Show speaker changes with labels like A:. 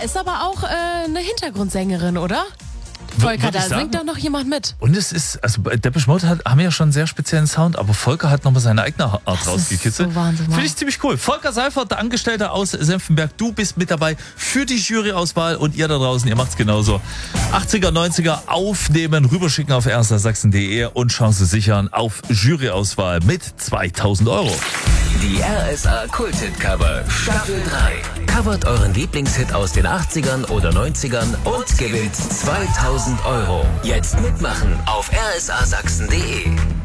A: ist aber auch eine Hintergrundsängerin, oder? Volker, da singt doch noch jemand mit.
B: Und es ist, also Depeche Mode haben ja schon einen sehr speziellen Sound, aber Volker hat nochmal seine eigene Art rausgekitzelt.
A: So Wahnsinn.
B: Finde ich ziemlich cool. Volker Seifert, der Angestellte aus Senftenberg, du bist mit dabei für die Juryauswahl und ihr da draußen, ihr macht's genauso. 80er, 90er aufnehmen, rüberschicken auf rsa-sachsen.de und Chance sichern auf Juryauswahl mit 2000 Euro.
C: Die RSA Kult-Hit-Cover Staffel 3. Covert euren Lieblingshit aus den 80ern oder 90ern und gewinnt 2000 Euro. Jetzt mitmachen auf rsa-sachsen.de.